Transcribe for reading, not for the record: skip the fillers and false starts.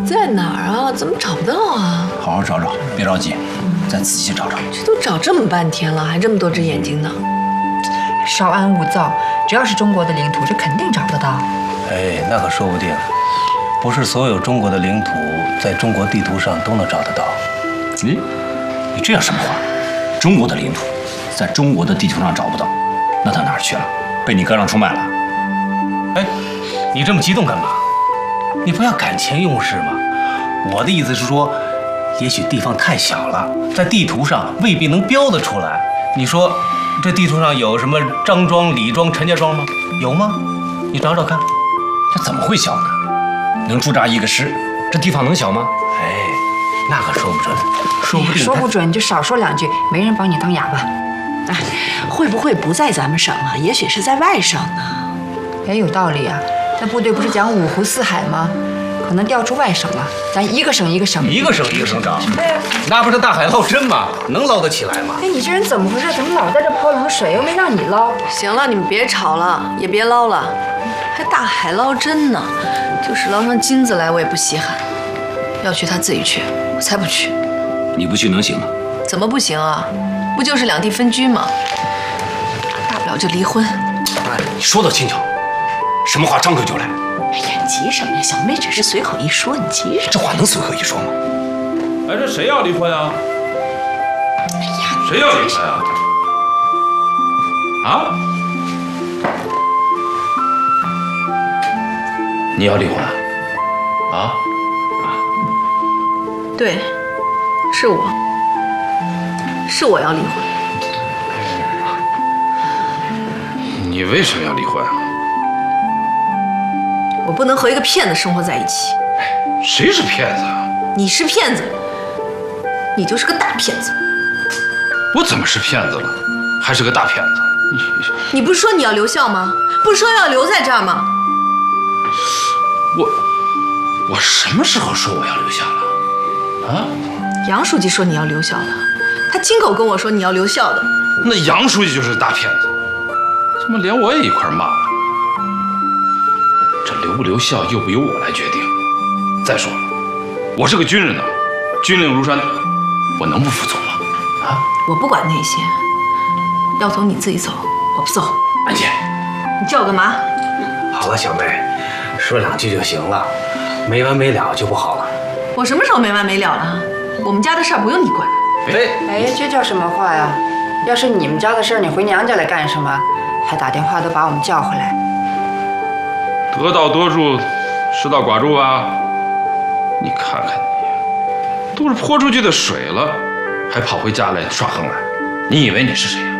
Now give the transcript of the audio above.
在哪儿啊？怎么找不到啊？ 好好找找，别着急，再仔细找找。 这都找这么半天了，还这么多只眼睛呢。 稍安勿躁，只要是中国的领土，这肯定找得到。 哎，那可说不定，不是所有中国的领土在中国地图上都能找得到。 你这样什么话？中国的领土在中国的地图上找不到，那到哪儿去了？被你割让出卖了？ 哎，你这么激动干嘛？你不要感情用事嘛。我的意思是说，也许地方太小了，在地图上未必能标得出来。你说，这地图上有什么张庄、李庄、陈家庄吗？有吗？你找找看。 这怎么会小呢？能驻扎一个师，这地方能小吗？ 哎，那可说不准，说不定说不准你就少说两句，没人帮你当哑巴。 哎，会不会不在咱们省啊？也许是在外省呢。 也有道理啊。那部队不是讲五湖四海吗？可能调出外省了，咱一个省一个省， 一个省一个省找。 对呀。 那不是大海捞针吗？能捞得起来吗？ 哎，你这人怎么回事？怎么老在这泼冷水？又没让你捞。 行了，你们别吵了，也别捞了，还大海捞针呢。就是捞上金子来，我也不稀罕。要去他自己去，我才不去。 你不去能行吗？ 怎么不行啊？不就是两地分居吗？大不了就离婚。 哎，你说得轻巧，什么话张口就来。 哎呀，急什么呀？小妹只是随口一说，你急什么？ 这话能随口一说吗？ 哎，这谁要离婚啊？ 哎呀， 谁要离婚啊？啊？你要离婚啊？啊？ 对，是我要离婚。 你为什么要离婚啊？ 我不能和一个骗子生活在一起。 谁是骗子啊？ 你是骗子，你就是个大骗子。 我怎么是骗子了？还是个大骗子？ 你不是说你要留校吗？不是说要留在这儿吗？ 我什么时候说我要留校了？啊？ 杨书记说你要留校了，他亲口跟我说你要留校的。 那杨书记就是大骗子，怎么连我也一块骂了？这留不留校又不由我来决定。再说了，我是个军人呢，军令如山，我能不服从吗？啊？ 我不管那些，要走你自己走，我不走。 安姐， 你叫我干嘛？ 好了，小妹，说两句就行了，没完没了就不好了。 我什么时候没完没了了？我们家的事儿不用你管。 哎，这叫什么话呀？要是你们家的事儿，你回娘家来干什么？还打电话都把我们叫回来。 得道多助，失道寡助啊！你看看你，都是泼出去的水了，还跑回家来耍横来。你以为你是谁呀？